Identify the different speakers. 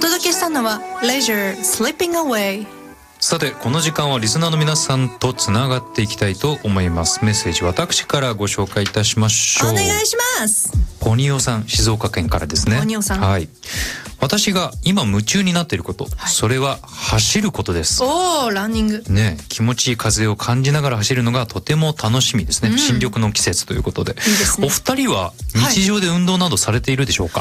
Speaker 1: 届けしたのは Leisure Slipping Away。
Speaker 2: さてこの時間はリスナーの皆さんとつながっていきたいと思います。メッセージ私からご紹介いたしましょう。
Speaker 1: お願いします。
Speaker 2: ポニオさん、静岡県からですね。
Speaker 1: ポニオさん、
Speaker 2: はい、私が今夢中になっていること、はい、それは走ることです。
Speaker 1: おー、ランニング
Speaker 2: ね、気持ちいい風を感じながら走るのがとても楽しみですね、新緑の季節ということで。いいですね。お二人は日常で運動などされているでしょうか？